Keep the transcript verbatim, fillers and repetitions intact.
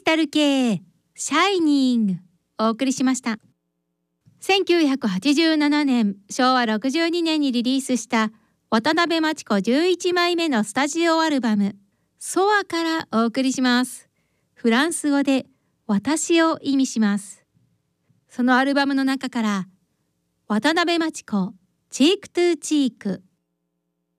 タル系シャイニングお送りしました。せんきゅうひゃくはちじゅうななねん、しょうわろくじゅうにねんにリリースした渡辺真知子じゅういちまいめのスタジオアルバムソアからお送りします。フランス語で私を意味します。そのアルバムの中から渡辺真知子チークトゥチーク